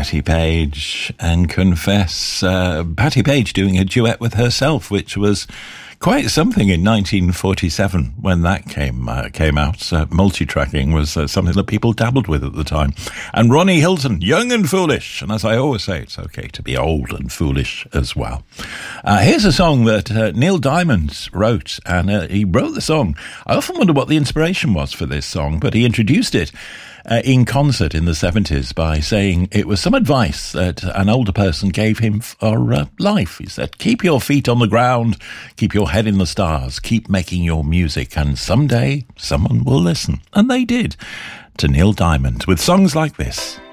Patti Page and Confess. Patti Page doing a duet with herself, which was quite something in 1947 when that came out. Multi-tracking was something that people dabbled with at the time. And Ronnie Hilton, Young and Foolish. And as I always say, it's okay to be old and foolish as well. Here's a song that Neil Diamond wrote, and he wrote the song. I often wonder what the inspiration was for this song, but he introduced it in concert in the 70s by saying it was some advice that an older person gave him for life. He said, keep your feet on the ground, keep your head in the stars, keep making your music, and someday someone will listen. And they did, to Neil Diamond with songs like this.